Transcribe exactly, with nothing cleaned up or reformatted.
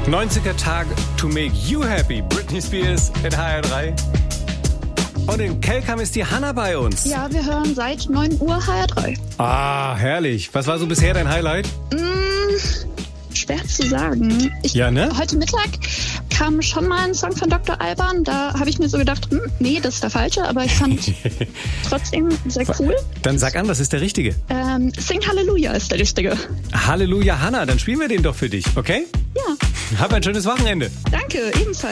neunziger Tag to make you happy. Britney Spears in H R drei. Und in Kelkam ist die Hanna bei uns. Ja, wir hören seit neun Uhr H R drei. Ah, herrlich. Was war so bisher dein Highlight? Mm, schwer zu sagen. Ich, ja, ne? Heute Mittag kam schon mal ein Song von Doktor Alban. Da habe ich mir so gedacht, hm, nee, das ist der falsche. Aber ich fand trotzdem sehr cool. Dann sag an, was ist der richtige? Ähm, Sing Halleluja ist der richtige. Halleluja, Hanna. Dann spielen wir den doch für dich, okay? Ja. Hab ein schönes Wochenende. Danke, ebenfalls.